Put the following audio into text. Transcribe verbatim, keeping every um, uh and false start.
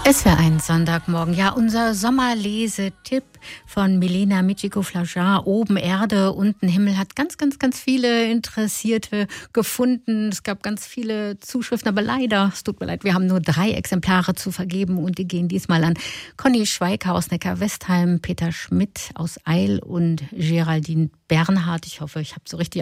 Es wäre ein Sonntagmorgen. Ja, unser Sommerlesetipp von Milena Michiko-Flagin, Oben Erde, unten Himmel, hat ganz, ganz, ganz viele Interessierte gefunden. Es gab ganz viele Zuschriften, aber leider, es tut mir leid, wir haben nur drei Exemplare zu vergeben und die gehen diesmal an Conny Schweiker aus Neckar-Westheim, Peter Schmidt aus Eil und Geraldine Bernhard. Ich hoffe, ich habe so richtig